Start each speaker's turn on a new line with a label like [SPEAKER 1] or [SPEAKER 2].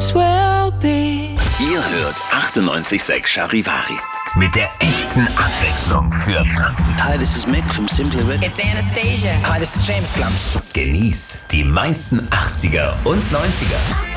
[SPEAKER 1] will be.
[SPEAKER 2] Ihr hört 98.6 Charivari. Mit der echten Abwechslung für Franken.
[SPEAKER 3] Hi, this is Mick from Simply Red.
[SPEAKER 4] It's Anastasia.
[SPEAKER 3] Hi, this is James Blunt.
[SPEAKER 2] Genießt die meisten 80er und 90er.